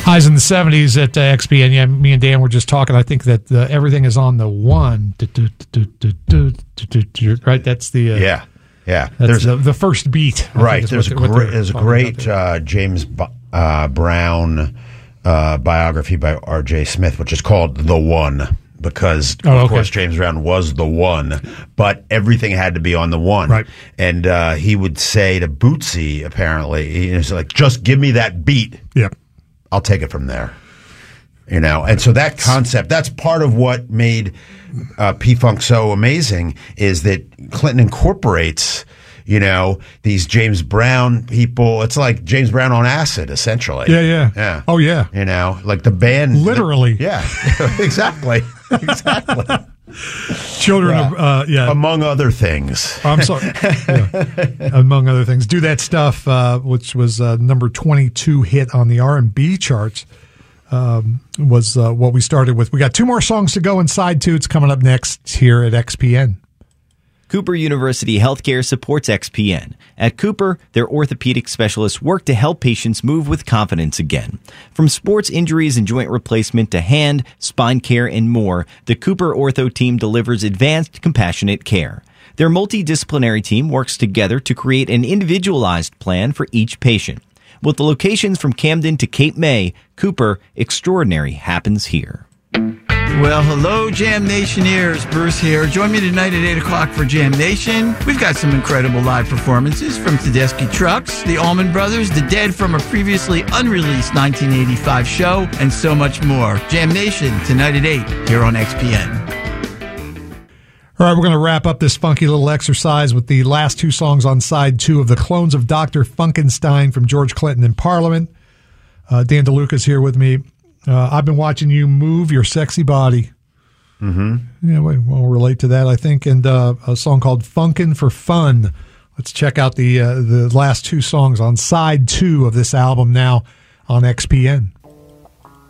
Highs in the 70s at XPN. Yeah, me and Dan were just talking. I think that everything is on the one. Right? That's the... Yeah. That's the first beat. Right. There's a great James Brown biography by R.J. Smith, which is called The One, because, of course, James Brown was the one, but everything had to be on the one. Right. And he would say to Bootsy, apparently, he was like, just give me that beat. Yep. I'll take it from there. And so that concept, that's part of what made P-Funk so amazing, is that Clinton incorporates, these James Brown people. It's like James Brown on acid, essentially. Yeah. Oh, yeah. Like the band. Literally. Yeah, exactly. Children of, among other things. I'm sorry. Among other things. Do That Stuff, which was number 22 hit on the R&B charts, was what we started with. We got 2 more songs to go in side 2. It's coming up next here at XPN. Cooper University Healthcare supports XPN. At Cooper, their orthopedic specialists work to help patients move with confidence again. From sports injuries and joint replacement to hand, spine care, and more, the Cooper Ortho team delivers advanced, compassionate care. Their multidisciplinary team works together to create an individualized plan for each patient. With the locations from Camden to Cape May, Cooper, extraordinary happens here. Well, hello, Jam Nationeers. Bruce here. Join me tonight at 8 o'clock for Jam Nation. We've got some incredible live performances from Tedeschi Trucks, the Allman Brothers, The Dead from a previously unreleased 1985 show, and so much more. Jam Nation, tonight at 8, here on XPN. All right, we're going to wrap up this funky little exercise with the last 2 songs on side 2 of The Clones of Dr. Funkenstein from George Clinton in Parliament. Dan DeLuca's here with me. I've been watching you move your sexy body. Mm-hmm. Yeah, we'll relate to that, I think. And a song called Funkin' for Fun. Let's check out the last 2 songs on side 2 of this album now on XPN.